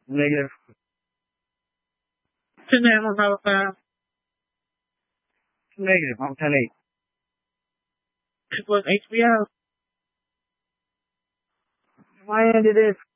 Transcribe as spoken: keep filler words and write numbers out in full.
Negative. Today I'm about uh, negative. I'm ten eight. It was H B O. My end it is.